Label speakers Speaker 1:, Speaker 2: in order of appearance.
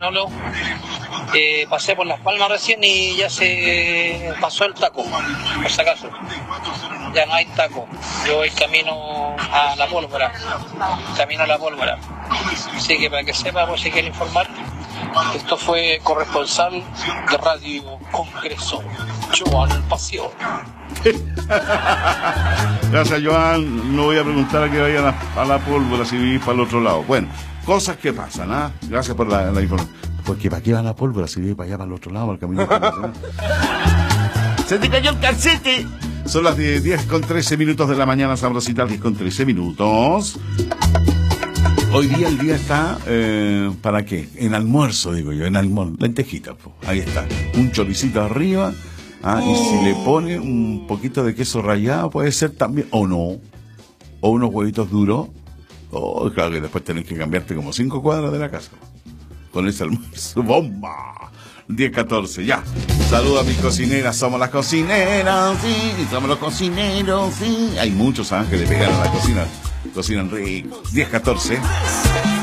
Speaker 1: Manolo. Pasé por Las Palmas recién y ya se pasó el taco, por si acaso. Ya no hay taco. Yo voy camino a La Pólvora. Así que para que sepa, pues si quiere informar, esto fue corresponsal de Radio Congreso, Joan Pasión.
Speaker 2: Gracias, Joan. No voy a preguntar a que vayan a la Pólvora si vivís para el otro lado. Bueno, cosas que pasan, ¿ah? Gracias por la información. Porque ¿para qué van a la Pólvora si vivís para allá, para el otro lado, al camino? ¡Se te cayó el calcete! Son las 10:13 de la mañana, sabrosita, 10:13. Hoy día el día está, ¿para qué? En almuerzo, digo yo, en almuerzo, lentejita, po. Ahí está, un choricito arriba, y si le pone un poquito de queso rallado, puede ser también, o no, o unos huevitos duros, claro que después tenés que cambiarte como 5 cuadras de la casa, con ese almuerzo, ¡bomba! 10:14, ya. Saludos a mis cocineras, somos las cocineras, sí, somos los cocineros, sí. Hay muchos que le pegan a la cocina, cocinan rico. 10:14.